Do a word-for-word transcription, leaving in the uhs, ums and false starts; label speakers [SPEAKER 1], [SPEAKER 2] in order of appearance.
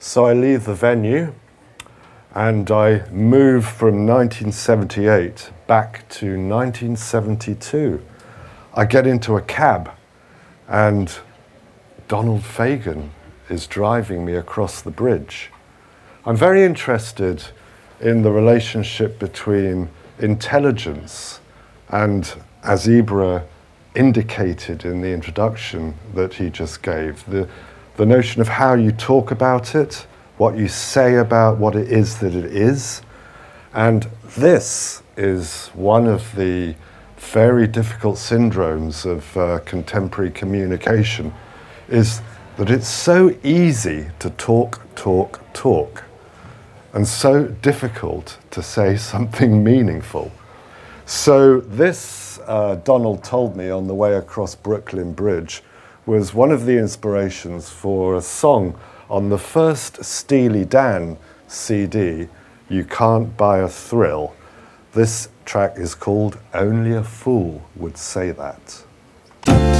[SPEAKER 1] So I leave the venue and I move from nineteen seventy-eight back to nineteen seventy-two. I get into a cab and Donald Fagen is driving me across the bridge. I'm very interested in the relationship between intelligence and, as Ibra indicated in the introduction that he just gave, the, the notion of how you talk about it, what you say about what it is that it is. And this is one of the very difficult syndromes of uh, contemporary communication, is that it's so easy to talk, talk, talk, and so difficult to say something meaningful. So this, uh, Donald told me on the way across Brooklyn Bridge, was one of the inspirations for a song on the first Steely Dan C D, You Can't Buy a Thrill. This track is called Only a Fool Would Say That.